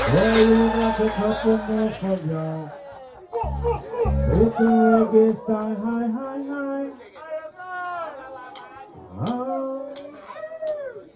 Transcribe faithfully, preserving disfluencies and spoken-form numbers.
Well, you got a couple more for y'all. It's a reggae style, high, high, high.